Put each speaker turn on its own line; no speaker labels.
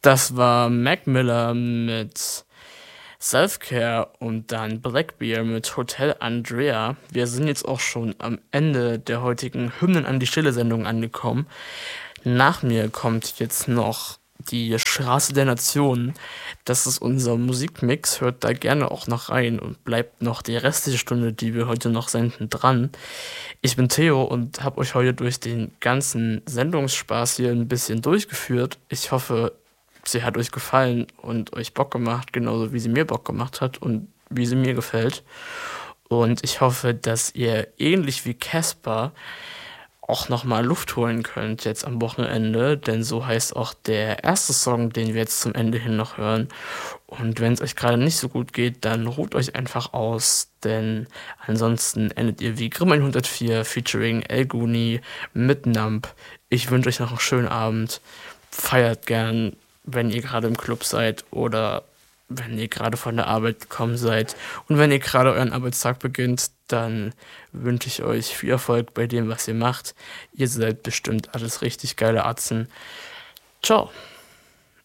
Das war Mac Miller mit Self-Care und dann Blackbear mit Hotel Andrea. Wir sind jetzt auch schon am Ende der heutigen Hymnen an die Stille-Sendung angekommen. Nach mir kommt jetzt noch die Straße der Nationen. Das ist unser Musikmix. Hört da gerne auch noch rein und bleibt noch die restliche Stunde, die wir heute noch senden, dran. Ich bin Theo und habe euch heute durch den ganzen Sendungsspaß hier ein bisschen durchgeführt. Ich hoffe, sie hat euch gefallen und euch Bock gemacht, genauso wie sie mir Bock gemacht hat und wie sie mir gefällt. Und ich hoffe, dass ihr ähnlich wie Casper auch nochmal Luft holen könnt jetzt am Wochenende, denn so heißt auch der erste Song, den wir jetzt zum Ende hin noch hören. Und wenn es euch gerade nicht so gut geht, dann ruht euch einfach aus, denn ansonsten endet ihr wie Grimm 104 featuring El Guni mit Nump. Ich wünsche euch noch einen schönen Abend. Feiert gern, wenn ihr gerade im Club seid oder wenn ihr gerade von der Arbeit gekommen seid. Und wenn ihr gerade euren Arbeitstag beginnt, dann wünsche ich euch viel Erfolg bei dem, was ihr macht. Ihr seid bestimmt alles richtig geile Atzen. Ciao.